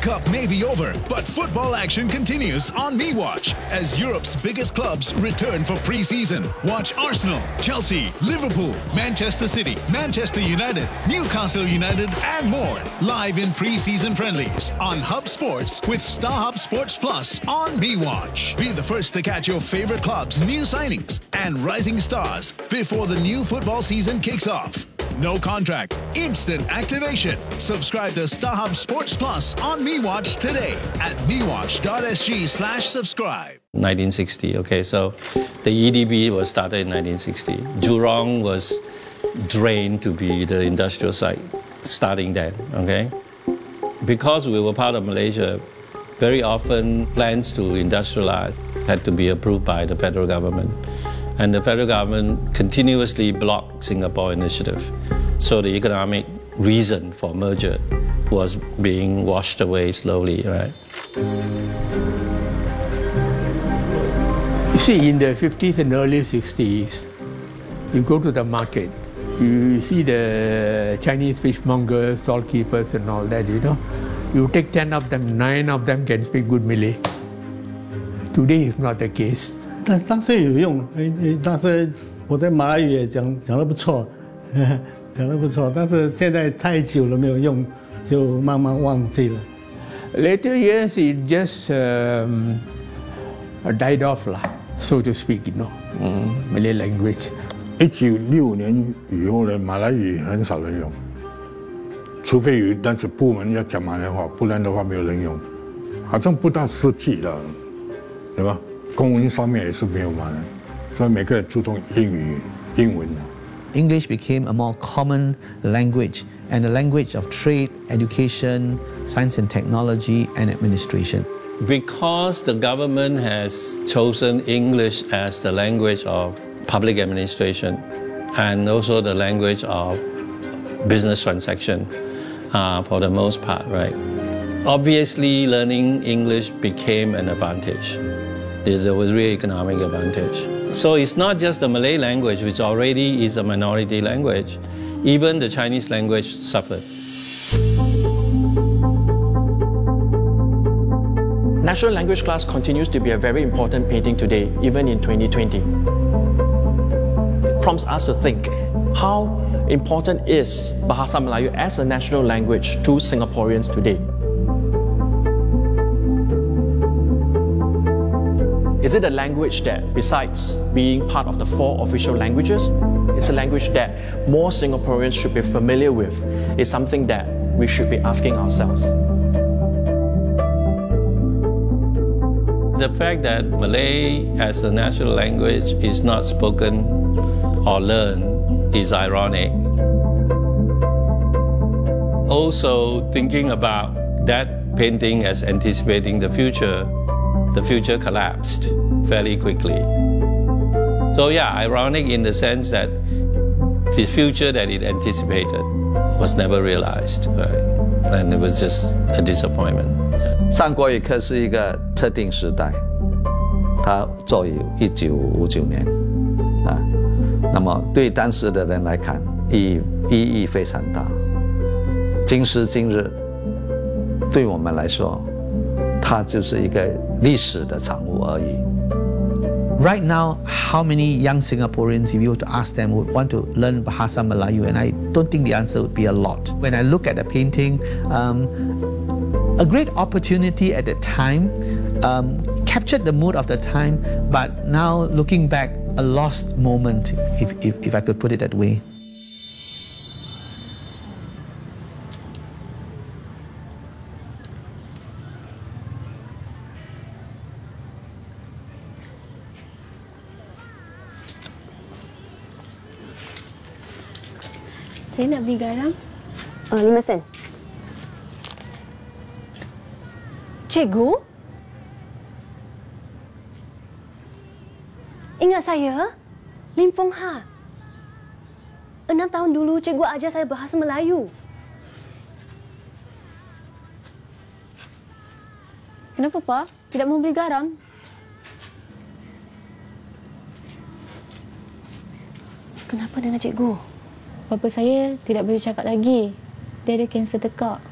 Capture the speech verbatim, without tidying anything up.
Cup may be over, but football action continues on MeWatch as Europe's biggest clubs return for pre-season. Watch Arsenal, Chelsea, Liverpool, Manchester City, Manchester United, Newcastle United, and more live in pre-season friendlies on Hub Sports with StarHub Sports Plus on MeWatch. Be the first to catch your favorite clubs' new signings and rising stars before the new football season kicks off. No contract, instant activation. Subscribe to StarHub Sports Plus on MeWatch today at mewatch.sg slash subscribe. nineteen sixty, okay, so the E D B was started in nineteen sixty. Jurong was drained to be the industrial site starting then, okay? Because we were part of Malaysia, very often plans to industrialize had to be approved by the federal government. And the federal government continuously blocked Singapore initiative. So the economic reason for merger was being washed away slowly, right? You see, in the fifties and early sixties, you go to the market, you see the Chinese fishmongers, stallkeepers and all that, you know. You take ten of them, nine of them can speak good Malay. Today is not the case. 但当时有用，当时我在马来语也讲讲得不错，讲得不错。但是现在太久了没有用，就慢慢忘记了。 Later years, it just um, died off, lah, so to speak, you know, um, Malay language. 一九六年以后呢，马来语很少人用，除非有但是部门要讲马来话，不然的话没有人用，好像不到十几了，对吧？ 公文方面也是没有嘛，所以每个人注重英语、英文。 English became a more common language and a language of trade, education, science and technology, and administration. Because the government has chosen English as the language of public administration and also the language of business transaction uh, for the most part, right? Obviously, learning English became an advantage. There was real economic advantage. So it's not just the Malay language, which already is a minority language. Even the Chinese language suffered. National language class continues to be a very important painting today, even in twenty twenty. It prompts us to think, how important is Bahasa Melayu as a national language to Singaporeans today? Is it a language that, besides being part of the four official languages, it's a language that more Singaporeans should be familiar with? It's something that we should be asking ourselves. The fact that Malay as a national language is not spoken or learned is ironic. Also, thinking about that painting as anticipating the future, the future collapsed fairly quickly. So yeah, ironic in the sense that the future that it anticipated was never realized, right? And it was just a disappointment. 上国语课是一个特定时代，它作于一九五九年啊，那么对当时的人来看，意义意义非常大。今时今日，对我们来说，它就是一个历史的产物而已。 Right now, how many young Singaporeans, if you were to ask them, would want to learn Bahasa Melayu? And I don't think the answer would be a lot. When I look at the painting, um, a great opportunity at the time, um, captured the mood of the time, but now looking back, a lost moment, if, if, if I could put it that way. Saya nak beli garam. Oh, lima sen. Cikgu? Ingat saya? Lim Fong Ha. Enam tahun dulu cikgu ajar saya bahasa Melayu. Kenapa, Pak? Tidak mau beli garam? Kenapa dengan cikgu? Bapa saya tidak boleh cakap lagi. Dia ada kanser tekak.